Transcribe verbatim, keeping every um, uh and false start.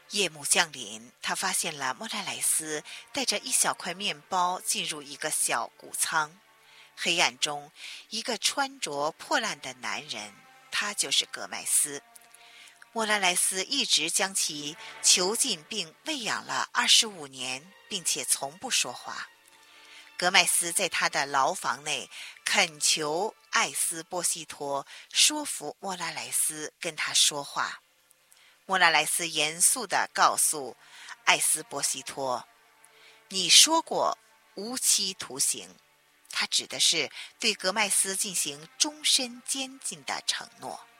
夜幕降临，他发现了莫拉莱斯带着一小块面包进入一个小谷仓。黑暗中，一个穿着破烂的男人，他就是葛麦斯。莫拉莱斯一直将其囚禁并喂养了二十五年，并且从不说话。葛麦斯在他的牢房内恳求艾斯波西托说服莫拉莱斯跟他说话。莫拉莱斯严肃地告诉艾斯波西托：你说过无期徒刑，他指的是对葛麦斯进行终身监禁的承诺。